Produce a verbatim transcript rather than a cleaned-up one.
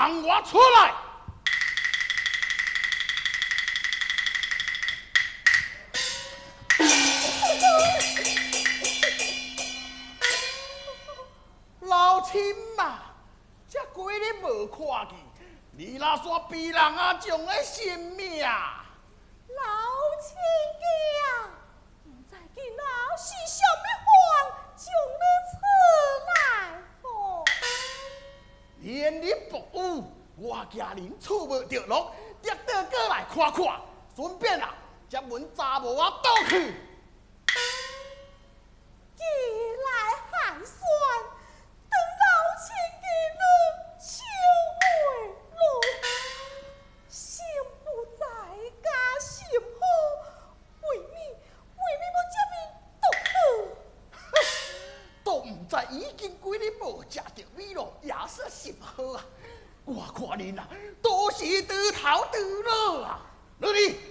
放我出来！老亲嘛，这几日无看见，你若煞逼人啊，将个性命啊！ 老亲家，唔知今仔是什么话，将你出来哦？ 连日暴雨，我家人厝无着落，得倒过来看看，顺便啊，将阮查某啊倒去。 既来寒酸，等老亲家你手回路，心不在家心好，为你为你要接你倒去。 都唔知已经几日无食着米咯，也说心好啊！我看恁啊，都是猪头猪脑啊！你